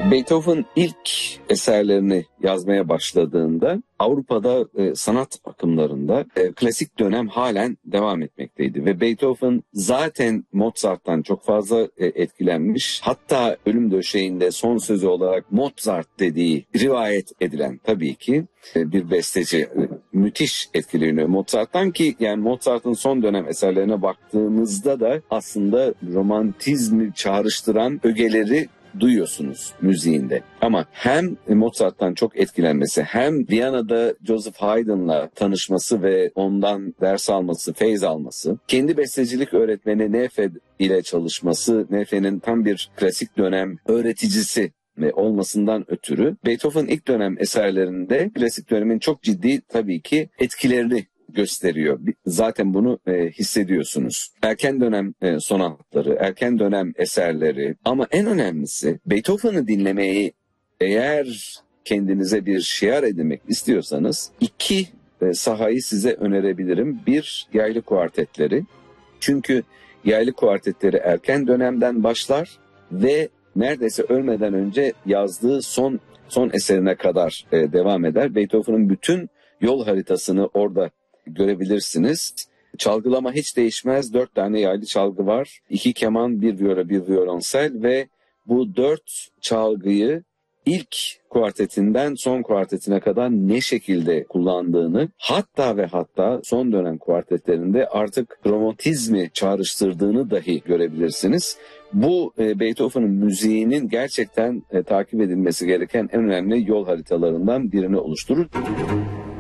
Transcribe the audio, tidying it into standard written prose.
Beethoven ilk eserlerini yazmaya başladığında Avrupa'da sanat akımlarında klasik dönem halen devam etmekteydi ve Beethoven zaten Mozart'tan çok fazla etkilenmiş. Hatta ölüm döşeğinde son sözü olarak Mozart dediği rivayet edilen tabii ki bir besteci. Müthiş etkileniyor Mozart'tan ki yani Mozart'ın son dönem eserlerine baktığımızda da aslında romantizmi çağrıştıran ögeleri duyuyorsunuz müziğinde. Ama hem Mozart'tan çok etkilenmesi hem Viyana'da Joseph Haydn'la tanışması ve ondan ders alması, feyz alması, kendi bestecilik öğretmeni Nefe ile çalışması, Nefe'nin tam bir klasik dönem öğreticisi ve olmasından ötürü Beethoven ilk dönem eserlerinde klasik dönemin çok ciddi tabii ki etkilerini gösteriyor. Zaten bunu hissediyorsunuz. Erken dönem sonatları, erken dönem eserleri ama en önemlisi Beethoven'ı dinlemeyi eğer kendinize bir şiar edinmek istiyorsanız iki sahayı size önerebilirim. Bir, yaylı kuartetleri. Çünkü yaylı kuartetleri erken dönemden başlar ve neredeyse ölmeden önce yazdığı son eserine kadar devam eder. Beethoven'ın bütün yol haritasını orada görebilirsiniz. Çalgılama hiç değişmez. 4 tane yaylı çalgı var. 2 keman, 1 viola, 1 violonsel ve bu 4 çalgıyı ilk kuartetinden son kuartetine kadar ne şekilde kullandığını hatta ve hatta son dönem kuartetlerinde artık romantizmi çağrıştırdığını dahi görebilirsiniz. Bu Beethoven'ın müziğinin gerçekten takip edilmesi gereken en önemli yol haritalarından birini oluşturur.